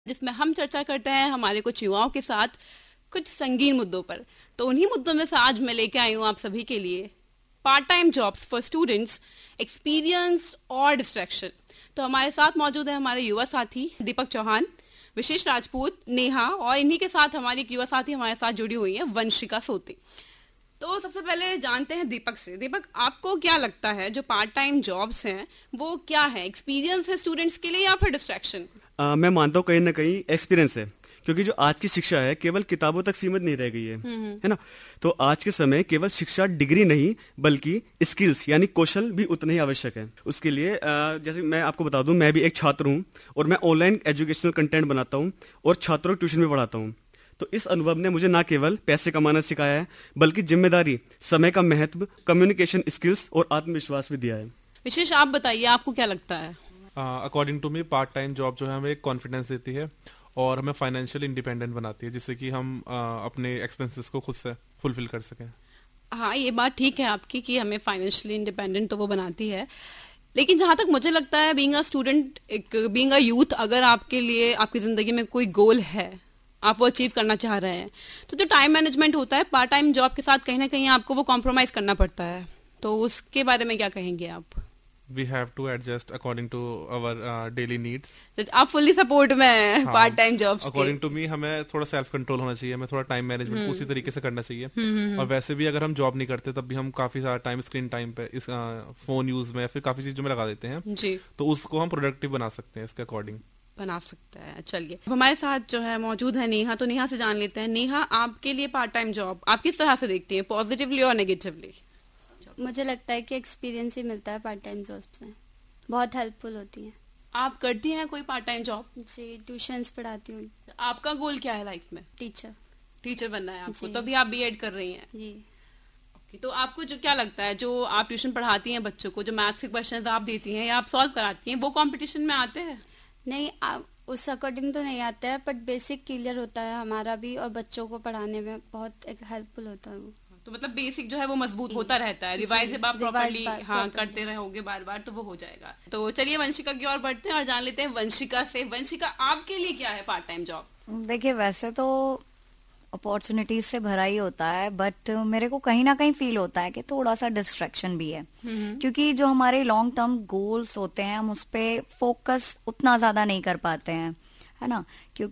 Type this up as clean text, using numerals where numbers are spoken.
जिसमें हम चर्चा करते हैं हमारे कुछ युवाओं के साथ कुछ संगीन मुद्दों पर। तो उन्हीं मुद्दों में से आज मैं लेके आई हूँ आप सभी के लिए part time jobs for students, experience और डिस्ट्रैक्शन। तो हमारे साथ मौजूद है हमारे युवा साथी दीपक चौहान, विशेष राजपूत, नेहा, और इन्हीं के साथ हमारी एक युवा साथी हमारे साथ जुड़ी हुई है वंशिका सोती। तो सबसे पहले जानते हैं दीपक से। दीपक, आपको क्या लगता है जो पार्ट टाइम जॉब्स हैं वो क्या है? एक्सपीरियंस है स्टूडेंट्स के लिए या फिर डिस्ट्रैक्शन? मैं मानता हूँ कहीं ना कहीं एक्सपीरियंस है, क्योंकि जो आज की शिक्षा है केवल किताबों तक सीमित नहीं रह गई है ना। तो आज के समय केवल शिक्षा डिग्री नहीं बल्कि स्किल्स यानी कौशल भी उतने ही आवश्यक है। उसके लिए जैसे मैं आपको बता दूं, मैं भी एक छात्र हूं और मैं ऑनलाइन एजुकेशनल कंटेंट बनाता हूं और छात्रों को ट्यूशन भी पढ़ाता हूं। तो इस अनुभव ने मुझे न केवल पैसे कमाना सिखाया है बल्कि जिम्मेदारी, समय का महत्व, कम्युनिकेशन स्किल्स और आत्मविश्वास भी दिया है। विशेष आप बताइए, आपको क्या लगता है? According to me part time job जो है हमें एक कॉन्फिडेंस देती है और हमें फाइनेंशियल इंडिपेंडेंट बनाती है, जिससे कि हम अपने एक्सपेंसेस को खुद से फुलफिल कर सकें। हाँ, ये बात ठीक है आपकी कि हमें फाइनेंशियली इंडिपेंडेंट तो वो बनाती है, लेकिन जहाँ तक मुझे लगता है being a student, being a youth, अगर आपके लिए आपकी ज़िंदगी में कोई गोल है, आप वो अचीव करना चाह रहे हैं, तो जो टाइम मैनेजमेंट होता है पार्ट टाइम जॉब के साथ कहीं ना कहीं आपको वो कॉम्प्रोमाइज़ करना पड़ता है। तो उसके बारे में क्या कहेंगे आप? We have to adjust according to our daily needs. आप फुल्ली सपोर्ट में हैं पार्ट टाइम जॉब्स के? अकॉर्डिंग टू मी हमें थोड़ा सेल्फ कंट्रोल होना चाहिए, हमें थोड़ा टाइम मैनेजमेंट उसी तरीके से करना चाहिए। और वैसे भी अगर हम जॉब नहीं करते तब भी हम काफी सारा टाइम स्क्रीन टाइम पे इस फोन यूज में फिर काफी चीजों में लगा देते हैं जी, तो उसको हम प्रोडक्टिव बना सकते हैं, इसके अकॉर्डिंग बना सकते हैं। चलिए, हमारे साथ जो है मौजूद है नेहा। तो नेहा से जान लेते हैं, नेहा, आपके लिए पार्ट टाइम जॉब आप किस तरह से देखती हैं, पॉजिटिवली और नेगेटिवली? मुझे लगता है कि एक्सपीरियंस ही मिलता है पार्ट टाइम जॉब से, बहुत हेल्पफुल होती हैं। आप करती हैं कोई पार्ट टाइम जॉब? जी, ट्यूशंस पढ़ाती हूँ। आपका गोल क्या है लाइफ में? टीचर बनना है आपको, तभी आप बीएड कर रही हैं? जी। तो आपको जो क्या लगता है, जो आप ट्यूशन पढ़ाती हैं बच्चों को, जो मैथ्स के क्वेश्चंस आप देती हैं या आप सॉल्व कराती हैं, वो कंपटीशन में आते हैं? नहीं, उस अकॉर्डिंग तो नहीं आते हैं, बट बेसिक क्लियर होता है हमारा भी, और बच्चों को पढ़ाने में बहुत हेल्पफुल होता है वो। तो मतलब बेसिक जो है वो मजबूत होता रहता है, रिवाइज जब आप प्रॉपर्ली करते रहोगे बार बार तो वो हो जाएगा। तो चलिए वंशिका की ओर बढ़ते हैं और जान लेते हैं वंशिका से। वंशिका, आपके लिए क्या है पार्ट टाइम जॉब? देखिए, वैसे तो अपॉर्चुनिटीज से भरा ही होता है, बट मेरे को कहीं ना कहीं फील होता है कि थोड़ा सा डिस्ट्रैक्शन भी है, क्योंकि जो हमारे लॉन्ग टर्म गोल्स होते हैं हम उस पर फोकस उतना ज्यादा नहीं कर पाते हैं, है ना।